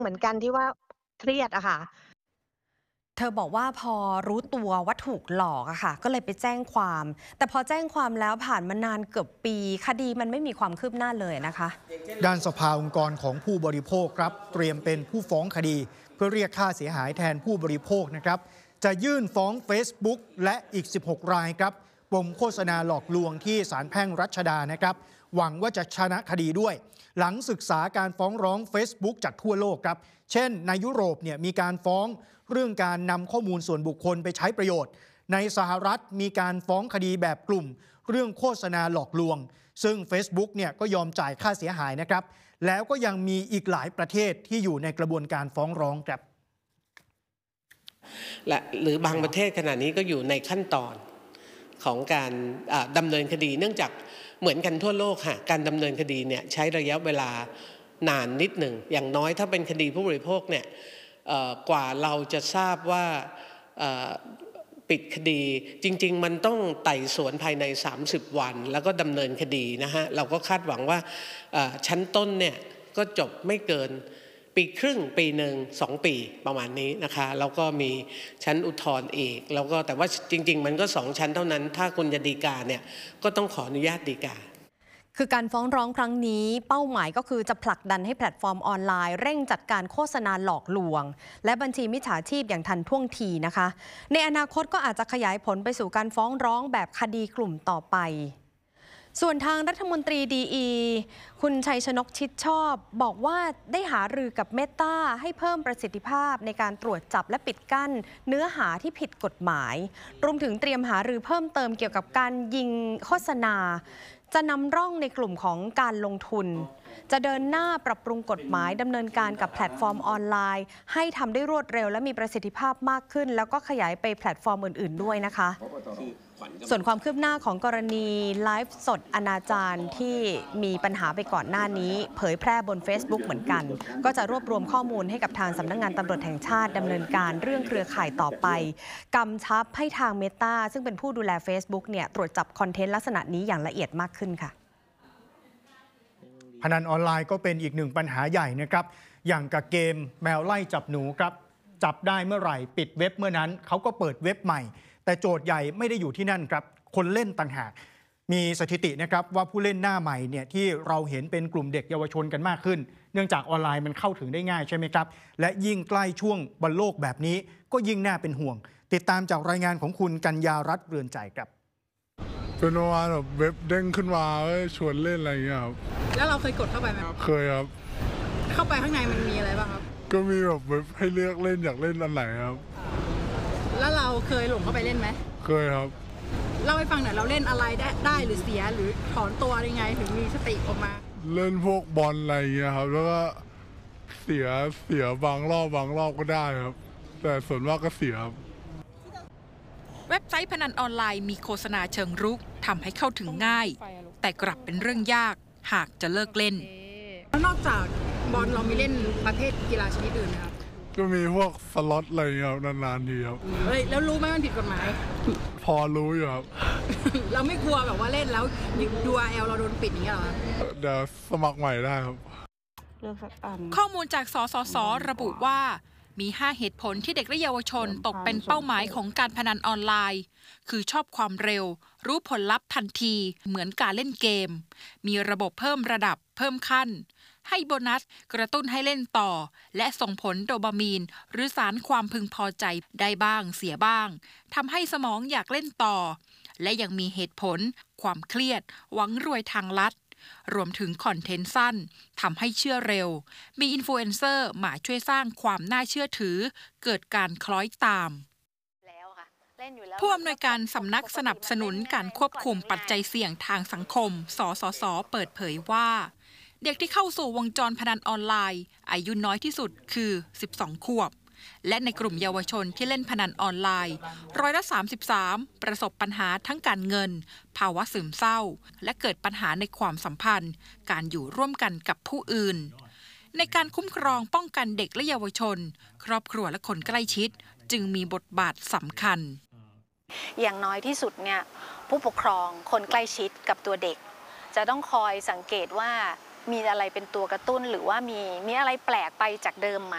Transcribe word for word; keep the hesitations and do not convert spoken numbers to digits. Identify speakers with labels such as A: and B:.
A: เหมือนกันที่ว่าเครียดอะค่ะ
B: เธอบอกว่าพอรู้ตัวว่าถูกหลอกอะค่ะก็เลยไปแจ้งความแต่พอแจ้งความแล้วผ่านมานานเกือบปีคดีมันไม่มีความคืบหน้าเลยนะคะ
C: ด้านสภาองค์กรของผู้บริโภคครับเตรียมเป็นผู้ฟ้องคดีเพื่อเรียกค่าเสียหายแทนผู้บริโภคนะครับจะยื่นฟ้อง Facebook และอีกสิบหกรายครับปมโฆษณาหลอกลวงที่ศาลแพ่งรัชดานะครับหวังว่าจะชนะคดีด้วยหลังศึกษาการฟ้องร้อง Facebook จากทั่วโลกครับเช่นในยุโรปเนี่ยมีการฟ้องเรื่องการนำข้อมูลส่วนบุคคลไปใช้ประโยชน์ในสหรัฐมีการฟ้องคดีแบบกลุ่มเรื่องโฆษณาหลอกลวงซึ่ง Facebook เนี่ยก็ยอมจ่ายค่าเสียหายนะครับแล้วก็ยังมีอีกหลายประเทศที่อยู่ในกระบวนการฟ้องร้องครับ
D: และหรือบางประเทศขณะนี้ก็อยู่ในขั้นตอนของการดำเนินคดีเนื่องจากเหมือนกันทั่วโลกค่ะการดำเนินคดีเนี่ยใช้ระยะเวลานานนิดหนึ่งอย่างน้อยถ้าเป็นคดีผู้บริโภคเนี่ยกว่าเราจะทราบว่าปิดคดีจริงๆมันต้องไต่สวนภายในสามสิบวันแล้วก็ดำเนินคดีนะฮะเราก็คาดหวังว่าชั้นต้นเนี่ยก็จบไม่เกินปีครึ่งปีหนึ่งสองปีประมาณนี้นะคะแล้วก็มีชั้นอุทธรณ์อีกแล้วก็แต่ว่าจริงๆมันก็สองชั้นเท่านั้นถ้าคุณจะฎีกาเนี่ยก็ต้องขออนุญาตฎีกา
B: คือการฟ้องร้องครั้งนี้เป้าหมายก็คือจะผลักดันให้แพลตฟอร์มออนไลน์เร่งจัดการโฆษณาหลอกลวงและบัญชีมิจฉาชีพอย่างทันท่วงทีนะคะในอนาคตก็อาจจะขยายผลไปสู่การฟ้องร้องแบบคดีกลุ่มต่อไปส่วนทางรัฐมนตรีดีอีคุณชัยชนกชิดชอบบอกว่าได้หารือกับเมตาให้เพิ่มประสิทธิภาพในการตรวจจับและปิดกั้นเนื้อหาที่ผิดกฎหมายรวมถึงเตรียมหารือเพิ่มเติมเกี่ยวกับการยิงโฆษณาจะนำร่องในกลุ่มของการลงทุนจะเดินหน้าปรับปรุงกฎหมายดำเนินการกับแพลตฟอร์มออนไลน์ให้ทำได้รวดเร็วและมีประสิทธิภาพมากขึ้นแล้วก็ขยายไปแพลตฟอร์มอื่นๆด้วยนะคะส่วนความคืบหน้าของกรณีไลฟ์สดอนาจารที่มีปัญหาไปก่อนหน้านี้เผยแพร่บน Facebook เหมือนกันก็จะรวบรวมข้อมูลให้กับทางสำนักงานตำรวจแห่งชาติดำเนินการเรื่องเครือข่ายต่อไปกำชับให้ทางเมตาซึ่งเป็นผู้ดูแล Facebook เนี่ยตรวจจับคอนเทนต์ลักษณะนี้อย่างละเอียดมากขึ้นค่ะ
C: พนันออนไลน์ก็เป็นอีกหนึ่งปัญหาใหญ่นะครับอย่างกับเกมแมวไล่จับหนูครับจับได้เมื่อไหร่ปิดเว็บเมื่อนั้นเขาก็เปิดเว็บใหม่แต่โจทย์ใหญ่ไม่ได้อยู่ที่นั่นครับคนเล่นต่างหากมีสถิตินะครับว่าผู้เล่นหน้าใหม่เนี่ยที่เราเห็นเป็นกลุ่มเด็กเยาวชนกันมากขึ้นเนื่องจากออนไลน์มันเข้าถึงได้ง่ายใช่ไหมครับและยิ่งใกล้ช่วงบอลโลกแบบนี้ก็ยิ่งน่าเป็นห่วงติดตามจากรายงานของคุณกัญญารัตน์เรือนใจครับ
E: เป็นประมาณแบบเว็บเด้งขึ้นมาชวนเล่นอะไรอย่างเงี้ยครับ
F: แล้วเราเคยกดเข้าไปไหมครับ
E: เคยครับ
F: เข้าไปข้างในมันมีอะไรบ้างครับ
E: ก็มีแบบเว็บให้เลือกเล่นอยากเล่นอันไหนครับ
F: แล้วเราเคยหลงเข้าไปเล่นไหม
E: เคยครับ
F: เล่าให้ฟังหน่อยเราเล่นอะไรได้ได้หรือเสียหรือถอนตัวยังไงถึงมีสติออกมา
E: เล่นพวกบอลอะไรอย่างเงี้ยครับแล้วก็เสียเสียบางรอบบางรอบก็ได้ครับแต่ส่วนมากก็เสียครับ
G: เว็บไซต์พนันออนไลน์มีโฆษณาเชิงรุกทำให้เข้าถึงง่ายแต่กลับเป็นเรื่องยากหากจะเลิกเล่น
F: แล้วนอกจากบอลเรามีเล่นประเภทกีฬาชนิดอื่นไหมครับ
E: ก็มีพวกสล็อตอะไรอย่างเงี้ยนานๆทีครับ
F: เฮ้ยแล้วรู้ไหมมันผิดกฎหมาย
E: พอรู้อยู่ครับ
F: เราไม่กลัวแบบว่าเล่นแล้วยู อาร์ แอล เราโดนปิดอย่างเงี้ยหรอ
E: เดี๋ยวสมัครใหม่ได้ครับ
G: ข้อมูลจากสสสระบุว่ามีห้าเหตุผลที่เด็กและเยาวชนตกเป็นเป้าหมายของการพนันออนไลน์คือชอบความเร็วรู้ผลลัพธ์ทันทีเหมือนการเล่นเกมมีระบบเพิ่มระดับเพิ่มขั้นให้โบนัสกระตุ้นให้เล่นต่อและส่งผลโดปามีนหรือสารความพึงพอใจได้บ้างเสียบ้างทำให้สมองอยากเล่นต่อและยังมีเหตุผลความเครียดหวังรวยทางลัดรวมถึงคอนเทนต์สั้นทำให้เชื่อเร็วมีอินฟลูเอนเซอร์มาช่วยสร้างความน่าเชื่อถือเกิดการคล้อยตามผู้อำนวยการสำนักสนับสนุนการควบคุมปัจจัยเสี่ยงทางสังคมสสสเปิดเผยว่าเด็กที่เข้าสู่วงจรพนันออนไลน์อายุน้อยที่สุดคือสิบสองขวบและในกลุ่มเยาวชนที่เล่นพนันออนไลน์ร้อยละสามสิบสามประสบปัญหาทั้งการเงินภาวะซึมเศร้าและเกิดปัญหาในความสัมพันธ์การอยู่ร่วมกันกับผู้อื่นในการคุ้มครองป้องกันเด็กและเยาวชนครอบครัวและคนใกล้ชิดจึงมีบทบาทสำคัญ
H: อย่างน้อยที่สุดเนี่ยผู้ปกครองคนใกล้ชิดกับตัวเด็กจะต้องคอยสังเกตว่ามีอะไรเป็นตัวกระตุ้นหรือว่ามีมีอะไรแปลกไปจากเดิมไหม